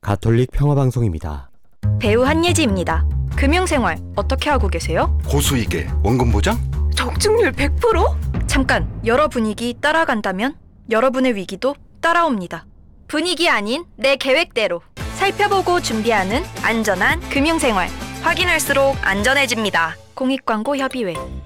가톨릭 평화방송입니다. 배우 한예지입니다. 금융생활 어떻게 하고 계세요? 고수익에 원금 보장? 적중률 100%? 잠깐, 여러 분위기 따라간다면 여러분의 위기도 따라옵니다. 분위기 아닌 내 계획대로 살펴보고 준비하는 안전한 금융생활. 확인할수록 안전해집니다. 공익광고 협의회.